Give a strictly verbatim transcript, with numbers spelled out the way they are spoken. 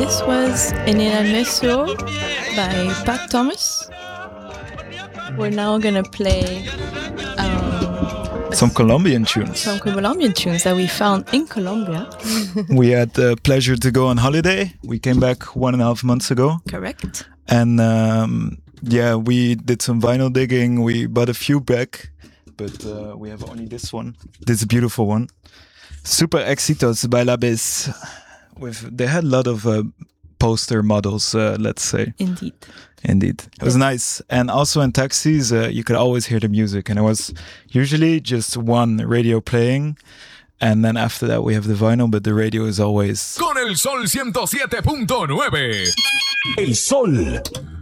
this was En el Meso by Pat Thomas. We're now gonna play um, some Colombian tunes. Some Colombian tunes that we found in Colombia. We had the pleasure to go on holiday. We came back one and a half months ago. Correct. And um, yeah, we did some vinyl digging. We bought a few back, but uh, we have only this one. This beautiful one. Super Éxitos by La Bis. With they had a lot of uh, poster models, uh, let's say. Indeed. Indeed. It was nice. And also in taxis, uh, you could always hear the music. And it was usually just one radio playing. And then after that we have the vinyl, but the radio is always... Con el Sol ciento siete punto nueve. El Sol.